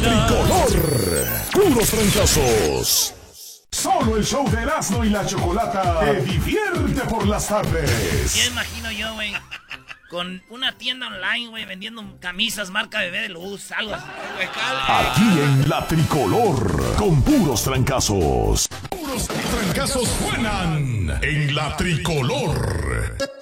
Tricolor. Puros trancazos. Solo el show de Erasmo y la Chocolata te divierte por las tardes. Ya imagino yo, güey, con una tienda online, güey, vendiendo camisas marca Bebé de Luz, algo así. Aquí en la Tricolor, con puros trancazos. Puros trancazos suenan en la Tricolor.